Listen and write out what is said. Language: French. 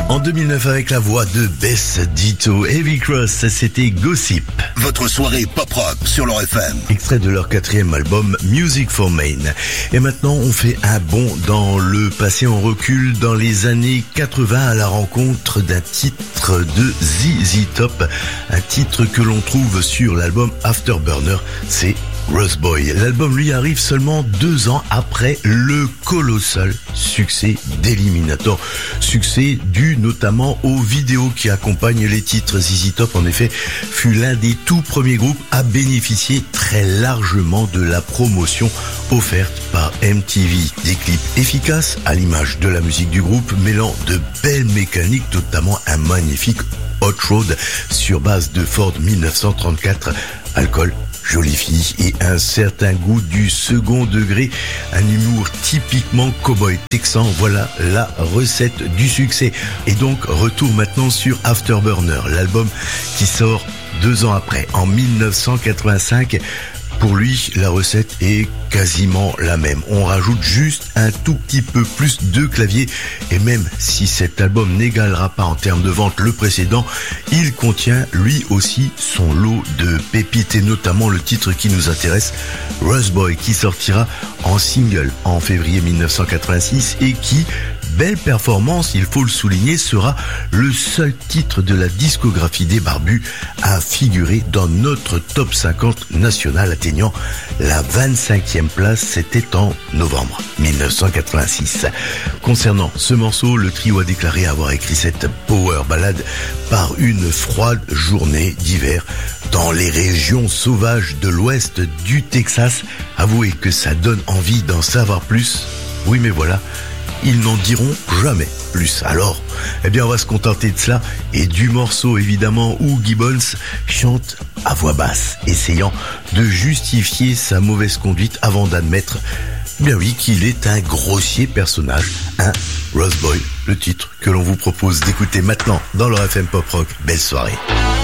En 2009, avec la voix de Bess Ditto, Heavy Cross, c'était Gossip. Votre soirée pop-rock sur leur FM. Extrait de leur 4e album, Music for Maine. Et maintenant, on fait un bond dans le passé, on recule dans les années 80 à la rencontre d'un titre de ZZ Top. Un titre que l'on trouve sur l'album Afterburner, c'est Rose Boy. L'album lui arrive seulement 2 ans après le colossal succès d'Eliminator. Succès dû notamment aux vidéos qui accompagnent les titres. ZZ Top, en effet, fut l'un des tout premiers groupes à bénéficier très largement de la promotion offerte par MTV. Des clips efficaces à l'image de la musique du groupe, mêlant de belles mécaniques, notamment un magnifique Hot Rod sur base de Ford 1934, alcool, jolie fille et un certain goût du second degré, un humour typiquement cow-boy texan, voilà la recette du succès. Et donc retour maintenant sur Afterburner, l'album qui sort 2 ans après, en 1985. Pour lui, la recette est quasiment la même. On rajoute juste un tout petit peu plus de clavier et même si cet album n'égalera pas en termes de vente le précédent, il contient lui aussi son lot de pépites et notamment le titre qui nous intéresse, Rose Boy, qui sortira en single en février 1986 et qui, belle performance, il faut le souligner, sera le seul titre de la discographie des Barbus à figurer dans notre top 50 national, atteignant la 25e place, c'était en novembre 1986. Concernant ce morceau, le trio a déclaré avoir écrit cette power ballade par une froide journée d'hiver dans les régions sauvages de l'ouest du Texas. Avouez que ça donne envie d'en savoir plus. Oui, mais voilà, ils n'en diront jamais plus. Alors, eh bien, on va se contenter de cela et du morceau, évidemment, où Gibbons chante à voix basse, essayant de justifier sa mauvaise conduite avant d'admettre, bien oui, qu'il est un grossier personnage, un Rose Boy, le titre que l'on vous propose d'écouter maintenant dans leur FM Pop Rock. Belle soirée.